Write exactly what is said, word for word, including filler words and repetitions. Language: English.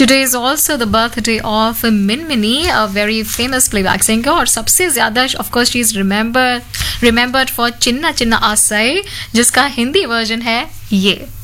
Today is also the birthday of Minmini, a very famous playback singer. और सबसे ज़्यादा of course she is remembered remembered for चिन्ना चिन्ना आसाई, जिसका Hindi version है ये.